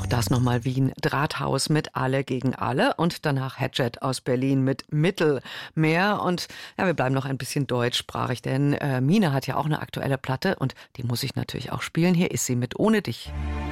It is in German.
Das nochmal Wien, Drahthaus mit Alle gegen Alle und danach Hedget aus Berlin mit Mittelmeer. Und ja, wir bleiben noch ein bisschen deutschsprachig, denn Mine hat ja auch eine aktuelle Platte und die muss ich natürlich auch spielen. Hier ist sie mit Ohne dich.